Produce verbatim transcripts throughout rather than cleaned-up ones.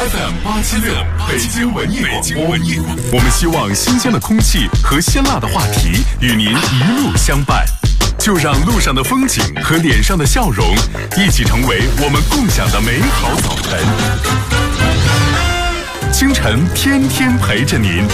F M 八七六北京文艺广播，我们希望新鲜的空气和鲜辣的话题与您一路相伴，就让路上的风景和脸上的笑容一起成为我们共享的美好早晨。清晨天天陪着您。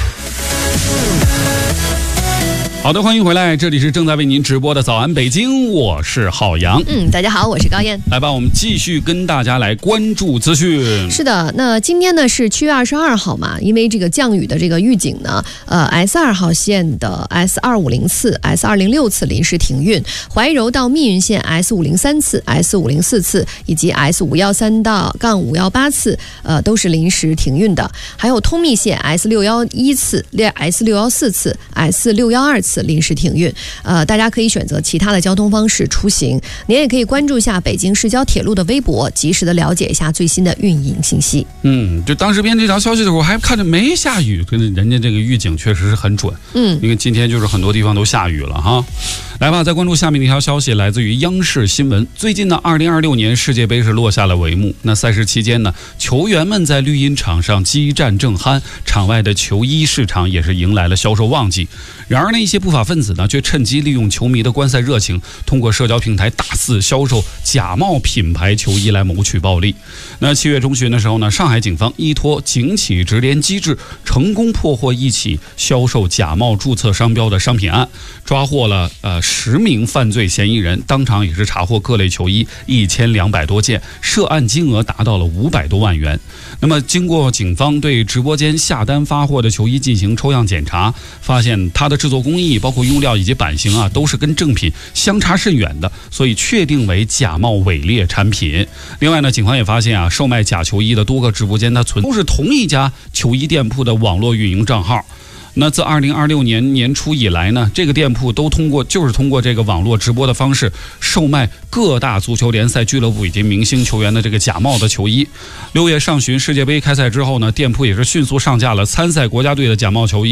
好的，欢迎回来，这里是正在为您直播的早安北京，我是浩洋。 嗯，大家好，我是高燕。 来吧，我们继续跟大家来关注资讯。 是的，那今天呢是七月二十二号嘛，因为这个降雨的这个预警呢，呃 ，S 二号线的 S 二五零四、S 二零六次临时停运，怀柔到密云线 S 五零三次、S 五零四次以及 S 五一三到杠五一八次，呃，都是临时停运的。还有通密线 S 六一一次、S 六一四次、S 六一二次。临时停运，呃，大家可以选择其他的交通方式出行。您也可以关注一下北京市交铁路的微博，及时的了解一下最新的运营信息。 嗯，就当时编这条消息的时候，还看着没下雨，跟人家这个预警确实是很准。嗯，因为今天就是很多地方都下雨了哈。来吧，再关注下面的一条消息，来自于央视新闻。最近呢，二零二六年世界杯是落下了帷幕。那赛事期间呢，球员们在绿茵场上激战正酣，场外的球衣市场也是迎来了销售旺季。然而呢，一些不法分子呢，却趁机利用球迷的观赛热情，通过社交平台大肆销售假冒品牌球衣来谋取暴利。那七月中旬的时候呢，上海警方依托警企直联机制，成功破获一起销售假冒注册商标的商品案，抓获了呃十名犯罪嫌疑人，当场也是查获各类球衣一千两百多件，涉案金额达到了五百多万元。那么，经过警方对直播间下单发货的球衣进行抽样检查，发现它的制作工艺、包括用料以及版型啊，都是跟正品相差甚远的，所以确定为假冒伪劣产品。另外呢，警方也发现啊，售卖假球衣的多个直播间，它存都是同一家球衣店铺的网络运营账号。那自二零二六年年初以来呢，这个店铺都通过就是通过这个网络直播的方式售卖各大足球联赛俱乐部以及明星球员的这个假冒的球衣。六月上旬世界杯开赛之后呢，店铺也是迅速上架了参赛国家队的假冒球衣。